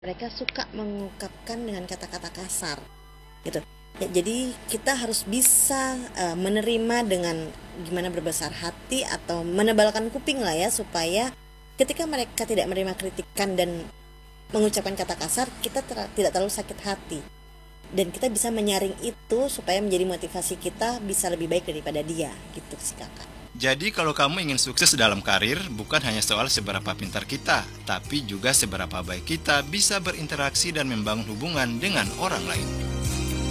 mereka suka mengungkapkan dengan kata-kata kasar gitu ya. Jadi kita harus bisa menerima dengan gimana, berbesar hati atau menebalkan kuping lah ya, supaya ketika mereka tidak menerima kritikan dan mengucapkan kata kasar, kita tidak terlalu sakit hati, dan kita bisa menyaring itu supaya menjadi motivasi kita bisa lebih baik daripada dia gitu sih kakak. Jadi kalau kamu ingin sukses dalam karir, bukan hanya soal seberapa pintar kita, tapi juga seberapa baik kita bisa berinteraksi dan membangun hubungan dengan orang lain.